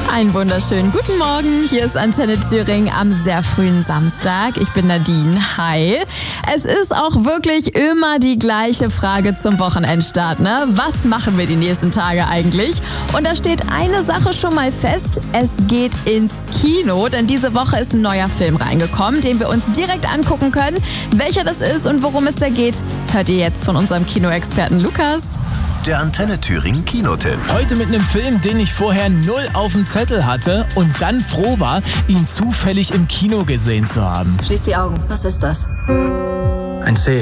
Einen wunderschönen guten Morgen. Hier ist Antenne Thüringen am sehr frühen Samstag. Ich bin Nadine. Hi. Es ist auch wirklich immer die gleiche Frage zum Wochenendstart, ne? Was machen wir die nächsten Tage eigentlich? Und da steht eine Sache schon mal fest. Es geht ins Kino, denn diese Woche ist ein neuer Film reingekommen, den wir uns direkt angucken können. Welcher das ist und worum es da geht, hört ihr jetzt von unserem Kinoexperten Lukas. Der Antenne Thüringen Kinotipp. Heute mit einem Film, den ich vorher null auf dem Zettel hatte und dann froh war, ihn zufällig im Kino gesehen zu haben. Schließ die Augen. Was ist das? Ein C.